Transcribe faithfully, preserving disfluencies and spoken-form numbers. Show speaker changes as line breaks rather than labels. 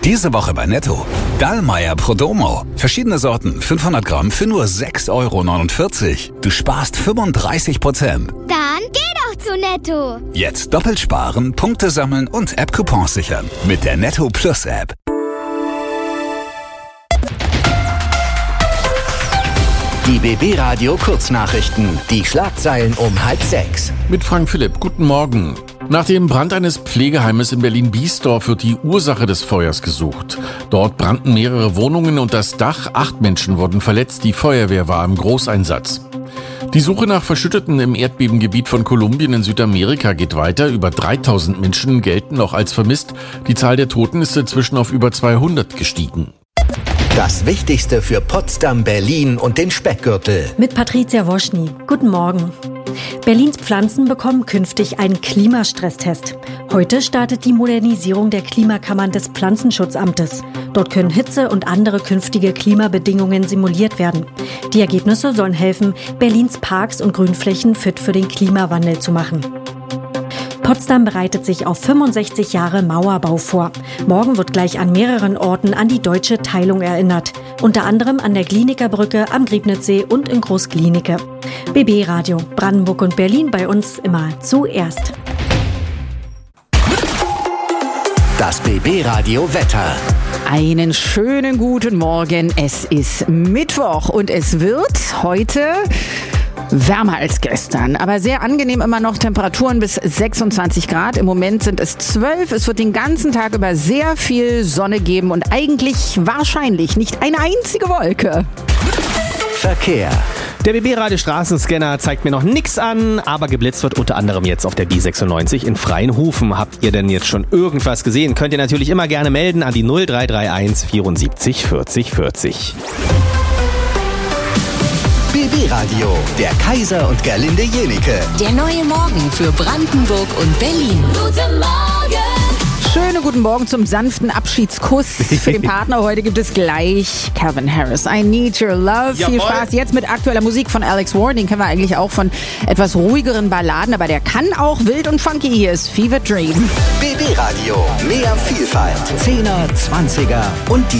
Diese Woche bei Netto. Dallmayr Prodomo. Verschiedene Sorten, fünfhundert Gramm für nur sechs Euro neunundvierzig. Du sparst fünfunddreißig Prozent.
Dann geh doch zu Netto.
Jetzt doppelt sparen, Punkte sammeln und App-Coupons sichern. Mit der Netto Plus App.
Die B B-Radio Kurznachrichten. Die Schlagzeilen um halb sechs.
Mit Frank Philipp. Guten Morgen. Nach dem Brand eines Pflegeheimes in Berlin-Biesdorf wird die Ursache des Feuers gesucht. Dort brannten mehrere Wohnungen und das Dach. Acht Menschen wurden verletzt. Die Feuerwehr war im Großeinsatz. Die Suche nach Verschütteten im Erdbebengebiet von Kolumbien in Südamerika geht weiter. Über dreitausend Menschen gelten noch als vermisst. Die Zahl der Toten ist inzwischen auf über zweihundert gestiegen.
Das Wichtigste für Potsdam, Berlin und den Speckgürtel.
Mit Patricia Woschny. Guten Morgen. Berlins Pflanzen bekommen künftig einen Klimastresstest. Heute startet die Modernisierung der Klimakammern des Pflanzenschutzamtes. Dort können Hitze und andere künftige Klimabedingungen simuliert werden. Die Ergebnisse sollen helfen, Berlins Parks und Grünflächen fit für den Klimawandel zu machen. Potsdam bereitet sich auf fünfundsechzig Jahre Mauerbau vor. Morgen wird gleich an mehreren Orten an die deutsche Teilung erinnert. Unter anderem an der Glienicke Brücke, am Griebnitzsee und in Groß-Glienicke. B B-Radio, Brandenburg und Berlin bei uns immer zuerst.
Das B B-Radio Wetter.
Einen schönen guten Morgen. Es ist Mittwoch und es wird heute wärmer als gestern, aber sehr angenehm immer noch. Temperaturen bis sechsundzwanzig Grad. Im Moment sind es zwölf. Es wird den ganzen Tag über sehr viel Sonne geben und eigentlich wahrscheinlich nicht eine einzige Wolke.
Verkehr.
Der B B-Radio Straßenscanner zeigt mir noch nichts an, aber geblitzt wird unter anderem jetzt auf der B sechsundneunzig in Freienhofen. Habt ihr denn jetzt schon irgendwas gesehen? Könnt ihr natürlich immer gerne melden an die null drei drei eins vierundsiebzig vierzig vierzig.
B B-Radio, der Kaiser und Gerlinde Jenicke.
Der neue Morgen für Brandenburg und Berlin. Guten Morgen!
Schönen guten Morgen zum sanften Abschiedskuss. Für den Partner heute gibt es gleich Calvin Harris. I Need Your Love.
Jawohl.
Viel Spaß jetzt mit aktueller Musik von Alex Warren. Den kennen wir eigentlich auch von etwas ruhigeren Balladen, aber der kann auch wild und funky. Hier ist Fever Dream.
B B-Radio, mehr Vielfalt. Zehner, Zwanziger und die